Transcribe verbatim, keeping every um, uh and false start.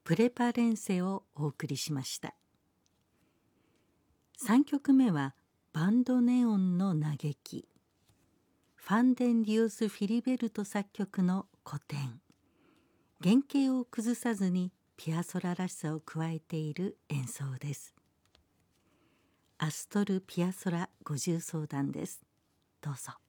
プレパレンセをお送りしました。さんきょくめはバンドネオンの嘆き、ファンデン・ディオス・フィリベルト作曲の古典、原型を崩さずにピアソラらしさを加えている演奏です。アストル・ピアソラ五重奏団です。どうぞ。